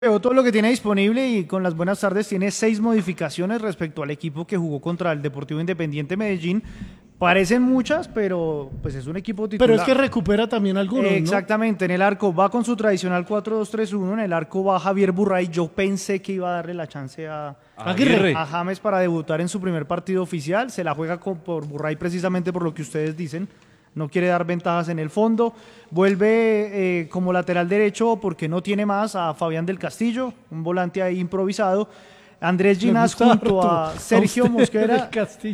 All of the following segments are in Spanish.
Veo todo lo que tiene disponible y con las buenas tardes tiene 6 modificaciones respecto al equipo que jugó contra el Deportivo Independiente Medellín. Parecen muchas, pero pues es un equipo titular. Pero es que recupera también algunos, ¿no? Exactamente, en el arco va con su tradicional 4-2-3-1, en el arco va Javier Burray. Yo pensé que iba a darle la chance a James para debutar en su primer partido oficial. Se la juega por Burray precisamente por lo que ustedes dicen. No quiere dar ventajas en el fondo. Vuelve como lateral derecho porque no tiene más a Fabián del Castillo, un volante ahí improvisado. Andrés Ginás junto a Sergio Mosquera.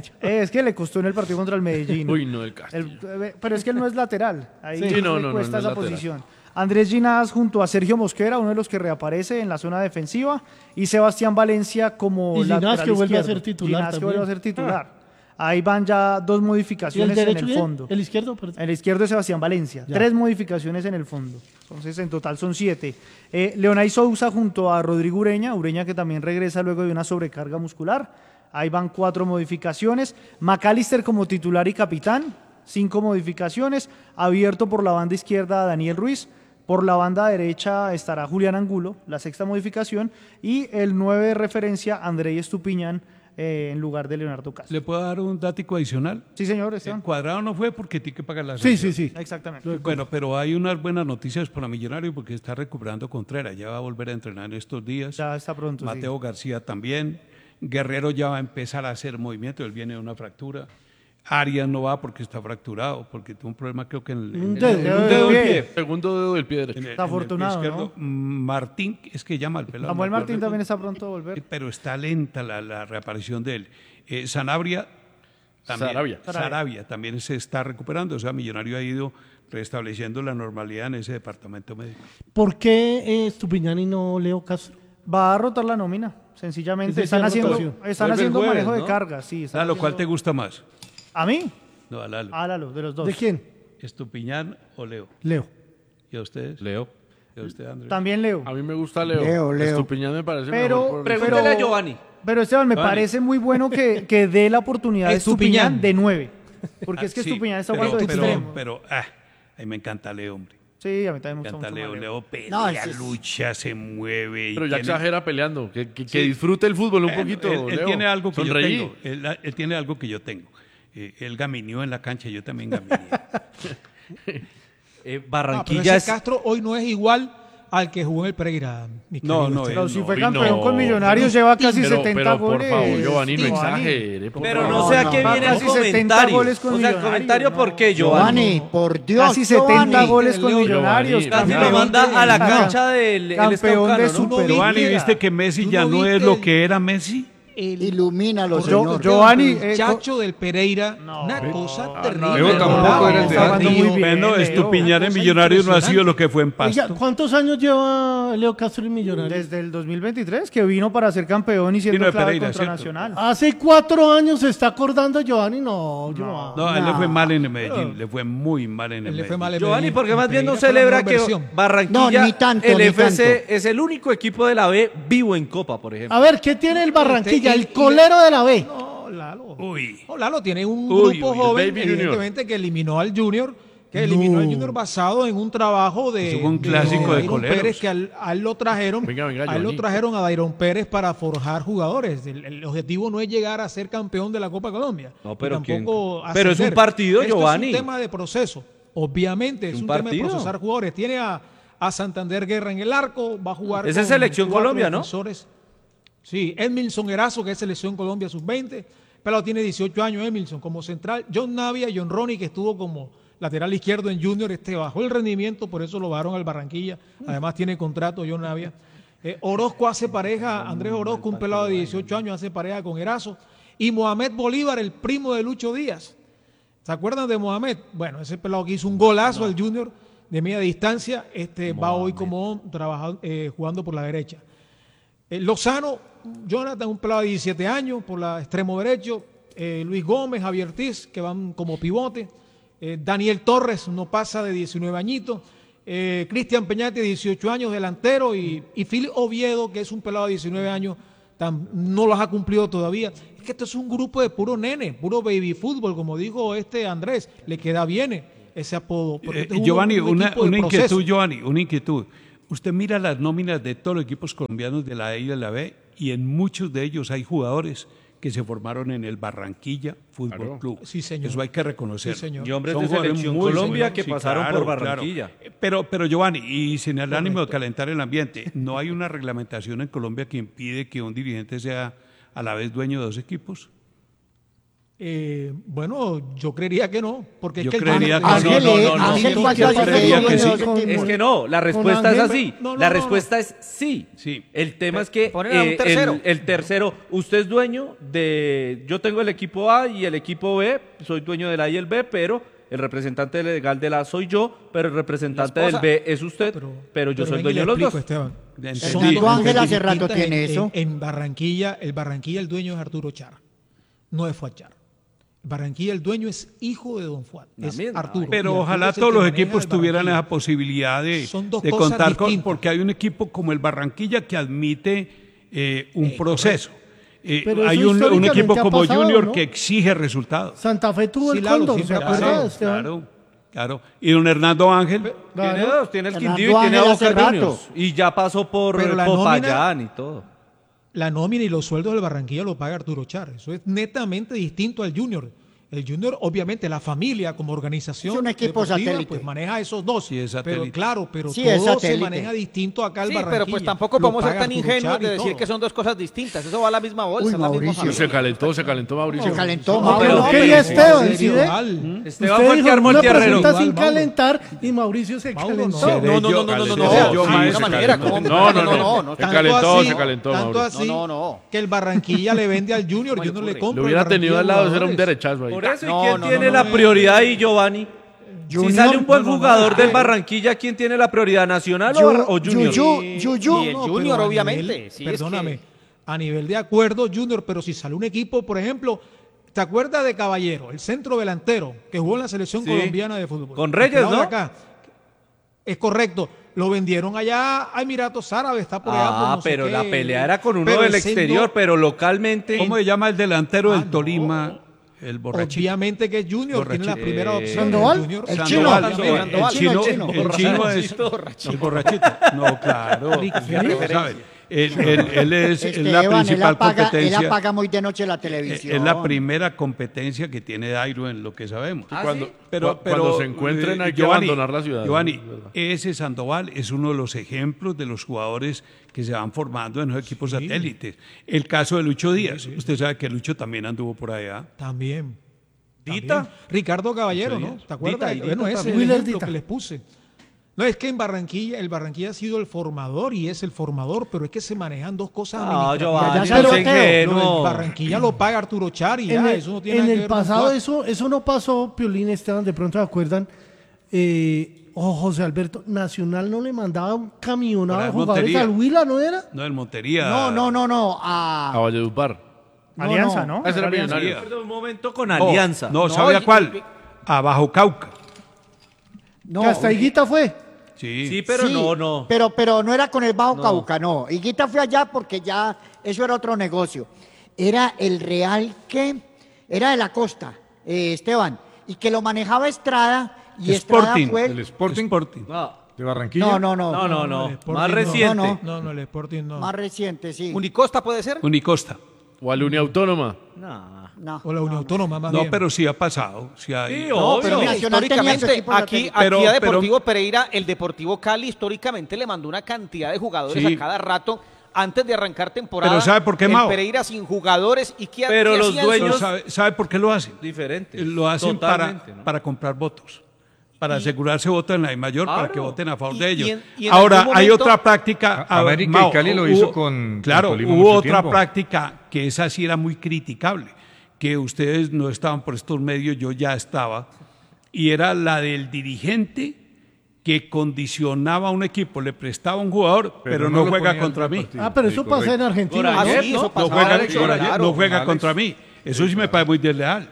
Es que le costó en el partido contra el Medellín. Uy, no, el Castillo. Pero es que él no es lateral. Ahí sí, le cuesta esa posición. Andrés Ginás junto a Sergio Mosquera, uno de los que reaparece en la zona defensiva. Y Sebastián Valencia como lateral que vuelve izquierdo. a ser titular. Ginás que vuelve a ser titular. Ahí van ya 2 modificaciones en el fondo. ¿El izquierdo? Perdón. El izquierdo es Sebastián Valencia. Ya. 3 modificaciones en el fondo. Entonces, en total son 7. Leonay Sousa junto a Rodrigo Ureña. Ureña que también regresa luego de una sobrecarga muscular. Ahí van 4 modificaciones. McAllister como titular y capitán. 5 modificaciones. Abierto por la banda izquierda a Daniel Ruiz. Por la banda derecha estará Julián Angulo, la 6ª modificación. Y el 9 de referencia, Andrei Estupiñán, en lugar de Leonardo Castro. ¿Le puedo dar un dático adicional? Sí, señor, Esteban. Cuadrado no fue porque tiene que pagar la sanción. Sí. Exactamente. Bueno, pero hay unas buenas noticias para Millonario porque está recuperando Contreras. Ya va a volver a entrenar estos días. Ya está pronto, Mateo García también. Guerrero ya va a empezar a hacer movimiento. Él viene de una fractura. Arias no va porque está fracturado, porque tuvo un problema creo que en un dedo del pie. Segundo dedo del pie derecho. Está afortunado, ¿no? Martín, es que llama al pelado. Samuel Martín también está pronto a volver. Pero está lenta la reaparición de él. Sanabria también, Sarabia también se está recuperando. O sea, Millonario ha ido restableciendo la normalidad en ese departamento médico. ¿Por qué Estupiñán y no Leo Castro? Va a rotar la nómina, sencillamente. Están haciendo manejo de cargas. Sí, lo cual te gusta más. ¿A mí? No, a Lalo. A Lalo, de los dos. ¿De quién? ¿Estupiñán o Leo? Leo. ¿Y a ustedes? Leo. ¿Y a usted, Andrés? También Leo. A mí me gusta Leo. Estupiñán me parece mejor. Pregúntale a Giovanni. Pero Esteban, me parece muy bueno que dé la oportunidad a Estupiñán de 9. Porque es que Estupiñán está jugando de extremo. Pero a mí me encanta Leo, hombre. Sí, a mí también me encanta gusta mucho Leo pelea, lucha, se mueve. Pero ya exagera peleando. Que disfrute el fútbol un poquito, Él tiene algo que Sonreí. yo tengo. Él tiene algo que yo tengo. Él gamineó en la cancha, yo también gamineé. Barranquilla pero ese Castro hoy no es igual al que jugó en el Pereira. Pero si fue campeón con Millonarios, lleva casi 70 goles. Por favor, Giovanni, no exagere. Pero no sé a qué viene el comentario. O sea, el comentario, ¿por qué, Giovanni? Por Dios, casi 70 goles con Millonarios. Casi lo manda a la cancha del campeón de Super. Giovanni, ¿viste que Messi ya no es lo que era Messi? Ilumínalo, señor. Giovanni, muchacho del Pereira, una cosa terrible. Leo tampoco era el de Bueno, Estupiñán en Millonarios no ha sido lo que fue en Pasto. Oiga, ¿cuántos años lleva Leo Castro en Millonarios? Desde el 2023, que vino para ser campeón y siendo clave contra Nacional. Hace 4 años se está acordando Giovanni. No, él le fue mal en el Medellín, le fue muy mal en el Medellín. Giovanni, porque más bien no celebra que Barranquilla, el FC es el único equipo de la B vivo en Copa, por ejemplo. A ver, ¿qué tiene el Barranquilla? El colero de la B. No, Lalo. Uy. No, Lalo tiene un grupo joven, evidentemente, que eliminaron al Junior basado en un trabajo de un clásico de Dairon coleros. Pérez, que a él lo trajeron. A él lo trajeron a Dairon Pérez para forjar jugadores. El objetivo no es llegar a ser campeón de la Copa Colombia. No, pero tampoco pero es un partido, Esto Giovanni. Es un tema de proceso. Obviamente, es un tema de procesar jugadores. Tiene a Santander Guerra en el arco, va a jugar. Esa es Selección Colombia, ¿no? Sí, Edmilson Erazo, que es Selección Colombia Sub-20, pero tiene 18 años Edmilson como central. John Navia, John Ronnie, que estuvo como lateral izquierdo en Junior, bajó el rendimiento, por eso lo bajaron al Barranquilla. Además tiene contrato John Navia. Orozco hace pareja, Andrés Orozco, un pelado de 18 años, hace pareja con Erazo. Y Mohamed Bolívar, el primo de Lucho Díaz. ¿Se acuerdan de Mohamed? Bueno, ese pelado que hizo un golazo al Junior de media distancia, va hoy como jugando por la derecha. Lozano, Jonathan, un pelado de 17 años por la extremo derecho. Luis Gómez, Javier Ortiz, que van como pivote. Daniel Torres no pasa de 19 añitos. Cristian Peñate, 18 años, delantero. Y Phil Oviedo, que es un pelado de 19 años, no los ha cumplido todavía. Es que esto es un grupo de puro nene, puro baby fútbol, como dijo Andrés. Le queda bien ese apodo. Giovanni, una inquietud, Giovanni, una inquietud. usted mira las nóminas de todos los equipos colombianos de la A y de la B y en muchos de ellos hay jugadores que se formaron en el Barranquilla Fútbol Club. Sí, señor. Eso hay que reconocer. Sí, señor. Y hombres de selección Colombia que pasaron por Barranquilla. Claro. Pero Giovanni, y sin el ánimo de calentar el ambiente, ¿no hay una reglamentación en Colombia que impide que un dirigente sea a la vez dueño de dos equipos? Bueno, yo creería que no, porque Yo es que creería que Es que no, la respuesta es así. La respuesta es sí. El tema es que el tercero, usted es dueño de, yo tengo el equipo A y el equipo B, soy dueño del A y el B, pero el representante legal del A soy yo, pero el representante del B es usted, pero yo soy dueño de los dos. Esteban. Santo Ángel hace rato tiene eso. En Barranquilla, el dueño es Arturo Char, no es Fuad Char. Barranquilla, el dueño es hijo de Don Fuad, es Arturo. Pero ojalá todos los equipos tuvieran esa posibilidad de contar con, porque hay un equipo como el Barranquilla que admite un proceso. Hay un equipo como pasado, Junior, ¿no?, que exige resultados. Santa Fe tuvo el Cóndor, ¿se acuerda? Claro. Y don Hernando Ángel. Tiene dos, tiene el Quindío y tiene a Boca Juniors. Y ya pasó por Popayán y todo. La nómina y los sueldos del Barranquilla lo paga Arturo Char. Eso es netamente distinto al Junior. El Junior, obviamente, la familia como organización es un equipo satélite, pues maneja esos dos. Sí, es pero claro, sí, todo se maneja distinto acá al Barranquilla. Pero pues tampoco podemos ser tan ingenuos de decir que son dos cosas distintas. Eso va a la misma bolsa. Uy, Mauricio. Se calentó Mauricio. Se calentó Mauricio. Mauricio. No quería Esteban, ¿sí ve? Esteban fue el que armó el tierrero. Usted sin calentar y Mauricio se calentó. No. Se calentó, tanto así que el Barranquilla le vende al Junior, yo no le compro. Lo hubiera tenido al lado, era un derechazo ahí. Por eso, ¿y quién tiene la prioridad ahí, Giovanni? Si sale un buen jugador del Barranquilla, ¿quién tiene la prioridad, Nacional o Junior? Y el Junior, obviamente. Perdóname, a nivel de acuerdo, Junior, pero si sale un equipo, por ejemplo, ¿te acuerdas de Caballero, el centro delantero que jugó en la selección colombiana de fútbol? Con Reyes, ¿no? Acá. Es correcto. Lo vendieron allá a Emiratos Árabes, está por allá. Pero la pelea era con uno del exterior, pero localmente. ¿Cómo se llama el delantero del Tolima? El borrachito. Obviamente que es Junior, tiene la primera opción. ¿Sandoval? El chino. El chino es el borrachito. No, claro. Él es la principal competencia. Él apaga muy de noche la televisión. Es la primera competencia que tiene Dairo en lo que sabemos. Cuando se encuentren hay que abandonar la ciudad. Giovanni, ese Sandoval es uno de los ejemplos de los jugadores que se van formando en los equipos satélites. El caso de Lucho Díaz. Usted sabe que Lucho también anduvo por allá. También. Dita. Ricardo Caballero, ¿no? ¿Te acuerdas? Bueno, ese es el ejemplo que les puse. No, es que en Barranquilla, el Barranquilla ha sido el formador y es el formador, pero es que se manejan dos cosas. El Barranquilla lo paga Arturo Char y ya, eso no tiene nada que ver. En el pasado eso no pasó, Piolín, Esteban, de pronto se acuerdan, José Alberto, Nacional no le mandaba un camionado de jugadores al Huila, ¿no era? No, el Montería. No, a Valledupar. Alianza, ¿no? Ese era Millonario. Recuerdo un momento con Alianza. No, ¿sabía cuál? A Bajo Cauca. No, que hasta Higuita fue. Sí, pero no. Pero no era con el Bajo Cauca, no. Higuita fue allá porque ya eso era otro negocio. Era el Real que era de la costa, Esteban, y que lo manejaba Estrada y Sporting, Estrada fue el Sporting. ¿De Barranquilla? No. Más reciente. No, el Sporting no. Más reciente, sí. ¿Unicosta puede ser? Unicosta. O a la Uniautónoma. No. O la Unión Autónoma, más bien. bien. Pero sí ha pasado. Sí hay. Sí, obvio. Pero mira, históricamente, aquí a Deportivo Pereira, el Deportivo Cali históricamente le mandó una cantidad de jugadores a cada rato antes de arrancar temporada. Pero ¿sabe por qué, Mao? Pereira sin jugadores y que pero los dueños ¿sabe por qué lo hacen? Diferentes. Lo hacen para comprar votos. Para asegurarse votos en la I mayor, para que voten a favor de ellos. Ahora, hay otra práctica. América y Cali lo hizo con Tolima hubo mucho otra tiempo. práctica que esa sí era muy criticable, que ustedes no estaban por estos medios, yo ya estaba, y era la del dirigente que condicionaba a un equipo, le prestaba a un jugador, pero no juega contra mí. Pero eso pasa en Argentina. No juega contra mí. Eso sí me parece muy desleal.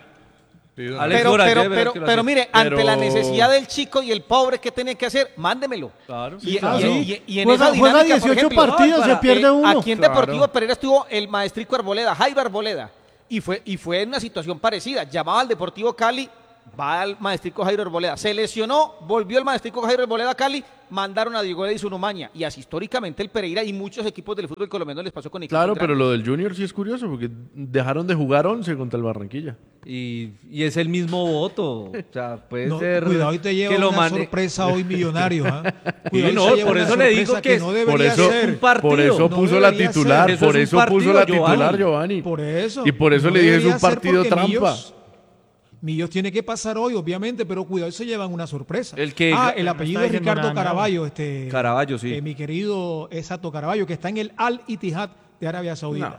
Pero mire, ante la necesidad del chico y el pobre, ¿qué tiene que hacer? Mándemelo. Claro. Y en esa dinámica, juega 18 por ejemplo, partidos, se pierde uno. Aquí en Deportivo Pereira estuvo el maestrico Arboleda, Jaime Arboleda, y fue en una situación parecida. Llamaba al Deportivo Cali va al maestrico Jairo Arboleda. Se lesionó, volvió el maestrico Jairo Arboleda a Cali, mandaron a Diego Edison Umaña. Y así históricamente el Pereira y muchos equipos del fútbol colombiano les pasó con equipos Claro, grandes. pero lo del Junior sí es curioso, porque dejaron de jugar 11 contra el Barranquilla. Y es el mismo voto. O sea, puede ser. Cuidado, hoy te lleva una sorpresa hoy Millonario. Por eso le digo que no debería ser un partido. Por eso puso la titular, por eso puso la titular, Giovanni. Por eso. Y por eso le dije es un partido trampa. Millos tiene que pasar hoy, obviamente, pero cuidado, se llevan una sorpresa. El apellido es Ricardo Caraballo. Caraballo, sí. Mi querido Exacto Caraballo, que está en el Al-Ittihad de Arabia Saudita.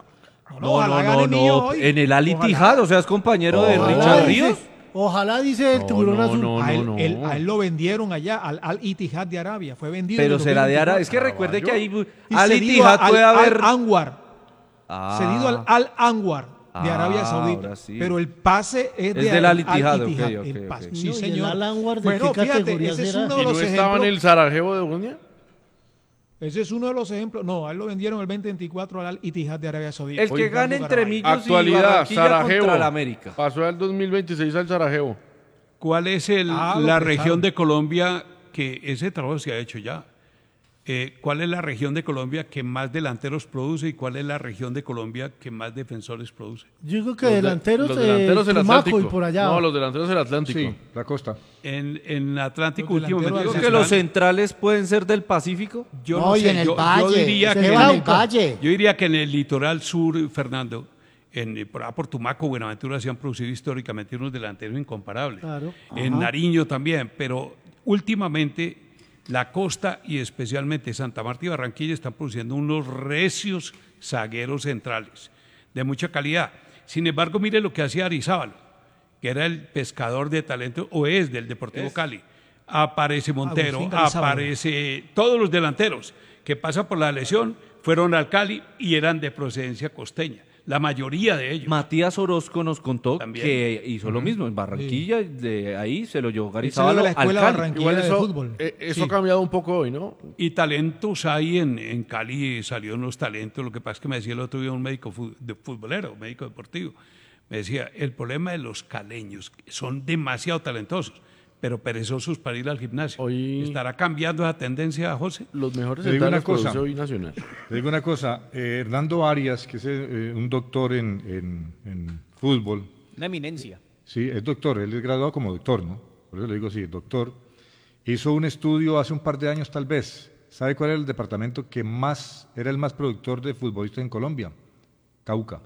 No. En el Al-Ittihad, o sea, es compañero de Richard Ríos. Ojalá, dice el tiburón azul. A él lo vendieron allá, al Al-Ittihad de Arabia. Fue vendido. Pero será de Arabia. Es que recuerde que ahí Al-Ittihad puede haber. Al-Anwar. Cedido al Al-Anwar de Arabia Saudita. Sí. Pero el pase es del Al-Ittihad. Okay. Sí, señor. ¿Y el Al-Anwar de bueno, qué categoría ese será? es uno de ¿Y no los estaba en el Sarajevo de Bosnia? Ese es uno de los ejemplos. No, a él lo vendieron el 2024 al Al-Ittihad de Arabia Saudita. El que gane entre Millos actualidad, y Barranquilla Sarajevo, contra la América. Pasó al 2026 al Sarajevo. ¿Cuál es la región de Colombia que ese trabajo se ha hecho ya? ¿Cuál es la región de Colombia que más delanteros produce y cuál es la región de Colombia que más defensores produce? Yo creo que delanteros el Atlántico. Y por allá. No, los delanteros del Atlántico. Sí, la costa. En Atlántico últimamente. Creo que los centrales pueden ser del Pacífico. Yo no sé, yo diría que en el litoral sur, Fernando, por Tumaco, Buenaventura se han producido históricamente unos delanteros incomparables. Claro. En Nariño también, pero últimamente la costa y especialmente Santa Marta y Barranquilla están produciendo unos recios zagueros centrales de mucha calidad. Sin embargo, mire lo que hacía Arizábal, que era el pescador de talento, o es del Deportivo Cali. Aparece Montero, aparece todos los delanteros que pasan por la lesión, fueron al Cali y eran de procedencia costeña. La mayoría de ellos. Matías Orozco nos contó que hizo lo mismo en Barranquilla, de ahí se lo llevó Garizabal al Cali. Igual eso ha cambiado un poco hoy, ¿no? Y talentos hay en Cali, salieron los talentos. Lo que pasa es que me decía el otro día un médico futbolero, médico deportivo, me decía, el problema de los caleños, son demasiado talentosos, pero perezosos para ir al gimnasio. Hoy ¿estará cambiando esa tendencia, José? Los mejores centrales produce hoy Nacional. Te digo una cosa, Hernando Arias, que es un doctor en fútbol. Una eminencia. Sí, es doctor, él es graduado como doctor, ¿no? Por eso le digo, sí, doctor. Hizo un estudio hace un par de años tal vez. ¿Sabe cuál era el departamento que era el más productor de futbolistas en Colombia? Cauca.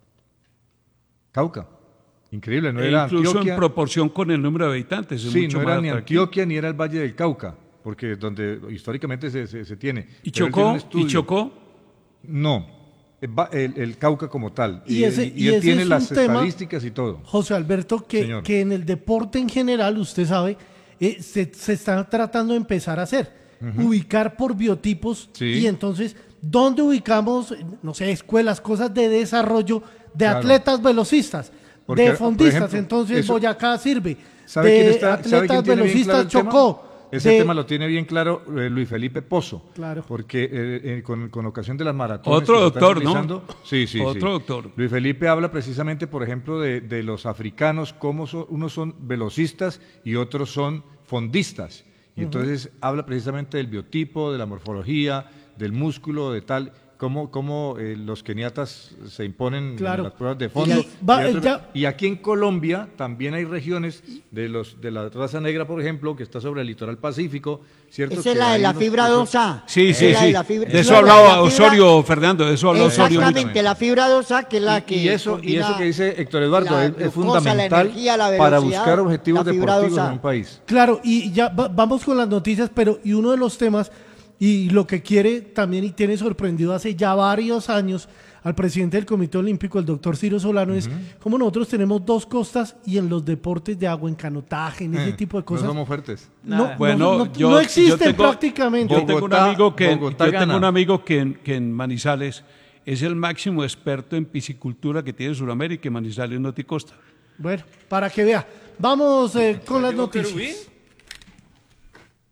Increíble, no era incluso Antioquia. En proporción con el número de habitantes. Sí, no era ni Antioquia ni era el Valle del Cauca, porque donde históricamente se tiene. ¿Y Chocó? No, el Cauca como tal. Y él tiene las estadísticas y todo. José Alberto, que en el deporte en general, usted sabe, se está tratando de empezar a hacer. Ubicar por biotipos y entonces, ¿dónde ubicamos, no sé, escuelas, cosas de desarrollo de atletas velocistas? Porque, de fondistas, ejemplo, entonces Boyacá sirve. Atletas velocistas Chocó. Ese tema lo tiene bien claro Luis Felipe Pozo. Claro. Porque con ocasión de las maratones. Otro doctor, ¿no? Sí. Otro doctor. Luis Felipe habla precisamente, por ejemplo, de los africanos, cómo unos son velocistas y otros son fondistas. Y entonces habla precisamente del biotipo, de la morfología, del músculo, de tal. Cómo los keniatas se imponen en las pruebas de fondo. Y aquí en Colombia también hay regiones de la raza negra, por ejemplo, que está sobre el litoral pacífico. ¿Cierto? Esa es la de la fibra 2A. Sí. De eso hablaba Osorio, Fernando, de eso habló Osorio. Exactamente, la fibra 2A, que es la que... Y eso que dice Héctor Eduardo es fundamental para buscar objetivos deportivos en un país. Claro, y ya vamos con las noticias, pero uno de los temas... Y lo que quiere también y tiene sorprendido hace ya varios años al presidente del Comité Olímpico, el doctor Ciro Solano, es como nosotros tenemos dos costas y en los deportes de agua, en canotaje, en ese tipo de cosas. No somos fuertes. No existen prácticamente. Yo tengo un amigo que en Manizales es el máximo experto en piscicultura que tiene Sudamérica, y Manizales no te costa. Bueno, para que vea. Vamos con las noticias.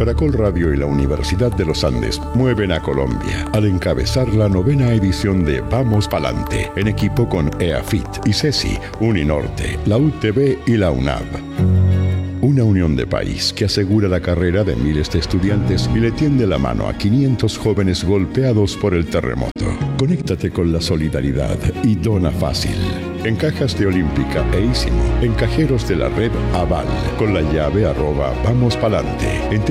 Caracol Radio y la Universidad de los Andes mueven a Colombia al encabezar la 9ª edición de Vamos Palante, en equipo con EAFIT, ICESI, Uninorte, la UTB y la UNAV. Una unión de país que asegura la carrera de miles de estudiantes y le tiende la mano a 500 jóvenes golpeados por el terremoto. Conéctate con la solidaridad y dona fácil. En cajas de Olímpica e Ísimo, en cajeros de la red Aval, con la llave @vamospalante, en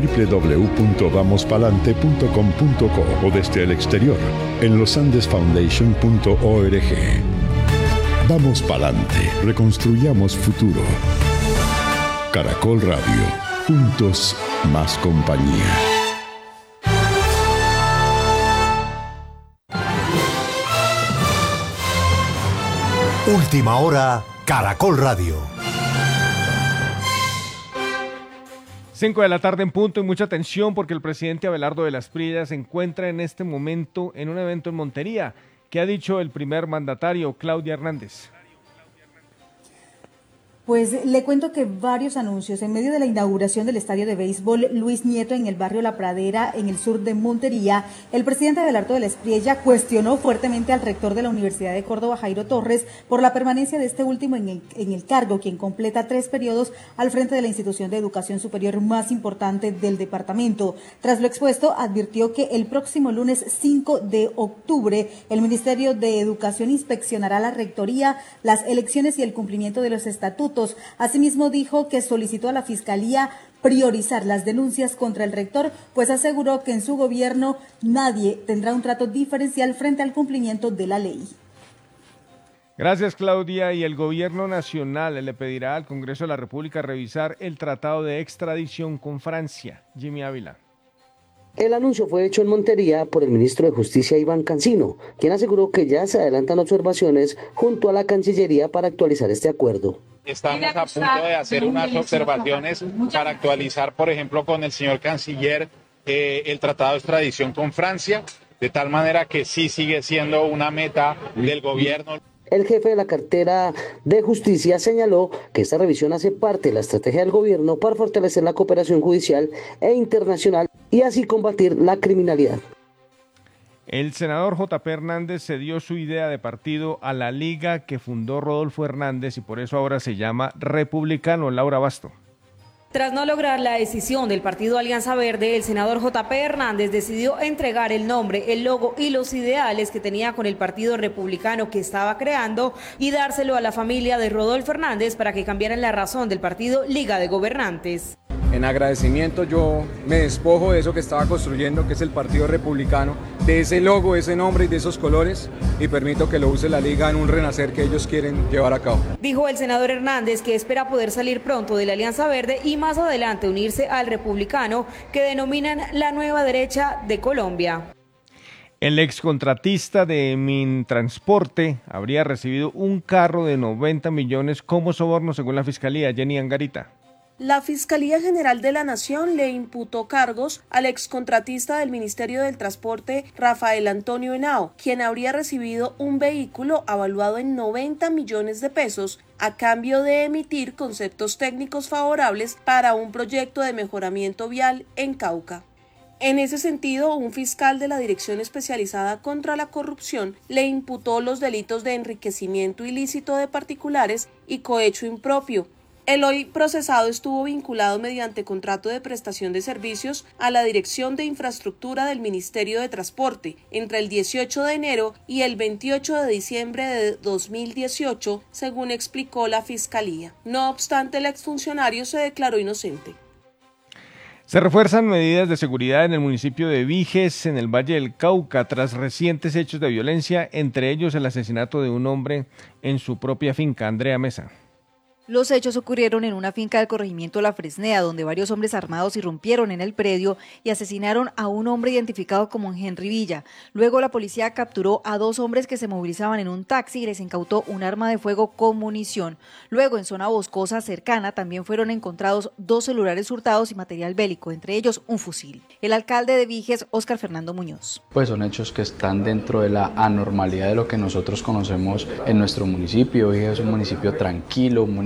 www.vamospalante.com.co o desde el exterior, en losandesfoundation.org. Vamos Palante, reconstruyamos futuro. Caracol Radio, juntos más compañía. Última hora, Caracol Radio. 5 de la tarde en punto y mucha atención porque el presidente Abelardo de las Espriella se encuentra en este momento en un evento en Montería. ¿Qué ha dicho el primer mandatario, Claudia Hernández? Pues le cuento que varios anuncios. En medio de la inauguración del estadio de béisbol Luis Nieto en el barrio La Pradera, en el sur de Montería, el presidente Abelardo de la Espriella cuestionó fuertemente al rector de la Universidad de Córdoba, Jairo Torres, por la permanencia de este último en el cargo, quien completa 3 periodos al frente de la institución de educación superior más importante del departamento. Tras lo expuesto, advirtió que el próximo lunes 5 de octubre el Ministerio de Educación inspeccionará la rectoría, las elecciones y el cumplimiento de los estatutos. Asimismo, dijo que solicitó a la Fiscalía priorizar las denuncias contra el rector, pues aseguró que en su gobierno nadie tendrá un trato diferencial frente al cumplimiento de la ley. Gracias, Claudia. Y el gobierno nacional le pedirá al Congreso de la República revisar el tratado de extradición con Francia. Jimmy Ávila. El anuncio fue hecho en Montería por el ministro de Justicia Iván Cancino, quien aseguró que ya se adelantan observaciones junto a la Cancillería para actualizar este acuerdo. Estamos a punto de hacer unas observaciones para actualizar, por ejemplo, con el señor canciller el tratado de extradición con Francia, de tal manera que sí sigue siendo una meta del gobierno. El jefe de la cartera de Justicia señaló que esta revisión hace parte de la estrategia del gobierno para fortalecer la cooperación judicial e internacional y así combatir la criminalidad. El senador J.P. Hernández cedió su idea de partido a la liga que fundó Rodolfo Hernández y por eso ahora se llama Republicano. Laura Basto. Tras no lograr la decisión del partido Alianza Verde, el senador J.P. Hernández decidió entregar el nombre, el logo y los ideales que tenía con el partido republicano que estaba creando y dárselo a la familia de Rodolfo Hernández para que cambiaran la razón del partido Liga de Gobernantes. En agradecimiento yo me despojo de eso que estaba construyendo, que es el Partido Republicano, de ese logo, ese nombre y de esos colores, y permito que lo use la Liga en un renacer que ellos quieren llevar a cabo. Dijo el senador Hernández que espera poder salir pronto de la Alianza Verde y más adelante unirse al Republicano, que denominan la nueva derecha de Colombia. El excontratista de Mintransporte habría recibido un carro de 90 millones como soborno según la Fiscalía. Jenny Angarita. La Fiscalía General de la Nación le imputó cargos al excontratista del Ministerio del Transporte, Rafael Antonio Henao, quien habría recibido un vehículo avaluado en 90 millones de pesos a cambio de emitir conceptos técnicos favorables para un proyecto de mejoramiento vial en Cauca. En ese sentido, un fiscal de la Dirección Especializada contra la Corrupción le imputó los delitos de enriquecimiento ilícito de particulares y cohecho impropio. El hoy procesado estuvo vinculado mediante contrato de prestación de servicios a la Dirección de Infraestructura del Ministerio de Transporte entre el 18 de enero y el 28 de diciembre de 2018, según explicó la Fiscalía. No obstante, el exfuncionario se declaró inocente. Se refuerzan medidas de seguridad en el municipio de Viges, en el Valle del Cauca, tras recientes hechos de violencia, entre ellos el asesinato de un hombre en su propia finca. Andrea Mesa. Los hechos ocurrieron en una finca del corregimiento La Fresneda, donde varios hombres armados irrumpieron en el predio y asesinaron a un hombre identificado como Henry Villa. Luego la policía capturó a 2 hombres que se movilizaban en un taxi y les incautó un arma de fuego con munición. Luego, en zona boscosa cercana, también fueron encontrados 2 celulares hurtados y material bélico, entre ellos un fusil. El alcalde de Viges, Óscar Fernando Muñoz. Pues son hechos que están dentro de la anormalidad de lo que nosotros conocemos en nuestro municipio. Viges es un municipio tranquilo, un municipio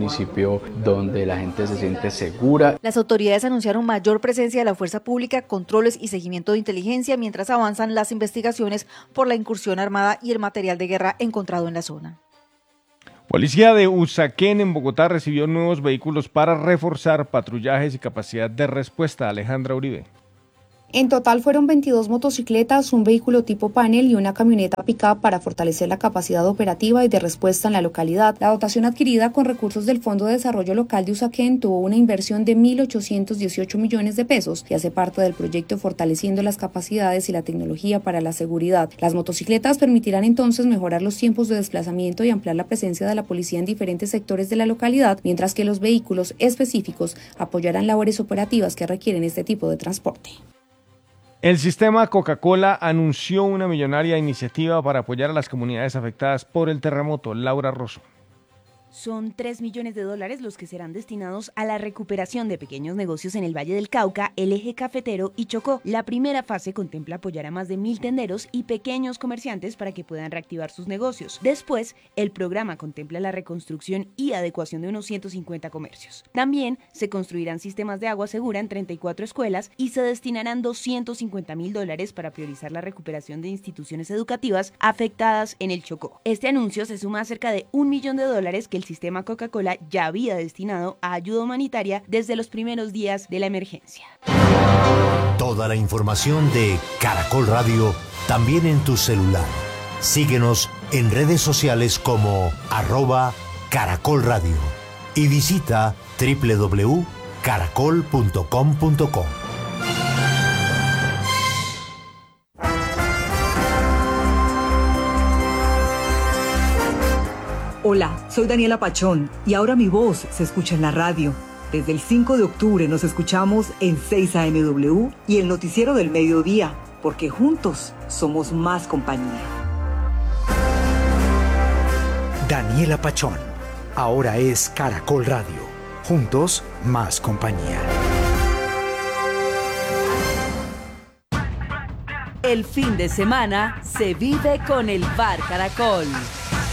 municipio donde la gente se siente segura. Las autoridades anunciaron mayor presencia de la fuerza pública, controles y seguimiento de inteligencia mientras avanzan las investigaciones por la incursión armada y el material de guerra encontrado en la zona. Policía de Usaquén en Bogotá recibió nuevos vehículos para reforzar patrullajes y capacidad de respuesta. Alejandra Uribe. En total fueron 22 motocicletas, un vehículo tipo panel y una camioneta pick-up para fortalecer la capacidad operativa y de respuesta en la localidad. La dotación adquirida con recursos del Fondo de Desarrollo Local de Usaquén tuvo una inversión de 1.818 millones de pesos y hace parte del proyecto Fortaleciendo las Capacidades y la Tecnología para la Seguridad. Las motocicletas permitirán entonces mejorar los tiempos de desplazamiento y ampliar la presencia de la policía en diferentes sectores de la localidad, mientras que los vehículos específicos apoyarán labores operativas que requieren este tipo de transporte. El sistema Coca-Cola anunció una millonaria iniciativa para apoyar a las comunidades afectadas por el terremoto. Laura Rosso. Son $3 millones los que serán destinados a la recuperación de pequeños negocios en el Valle del Cauca, el Eje Cafetero y Chocó. La primera fase contempla apoyar a más de 1.000 tenderos y pequeños comerciantes para que puedan reactivar sus negocios. Después, el programa contempla la reconstrucción y adecuación de unos 150 comercios. También se construirán sistemas de agua segura en 34 escuelas y se destinarán $250.000 para priorizar la recuperación de instituciones educativas afectadas en el Chocó. Este anuncio se suma a cerca de $1 millón que el sistema Coca-Cola ya había destinado a ayuda humanitaria desde los primeros días de la emergencia. Toda la información de Caracol Radio también en tu celular. Síguenos en redes sociales como @Caracol Radio y visita www.caracol.com.co. Hola, soy Daniela Pachón y ahora mi voz se escucha en la radio. Desde el 5 de octubre nos escuchamos en 6 AMW y el noticiero del mediodía, porque juntos somos más compañía. Daniela Pachón, ahora es Caracol Radio. Juntos, más compañía. El fin de semana se vive con el Bar Caracol.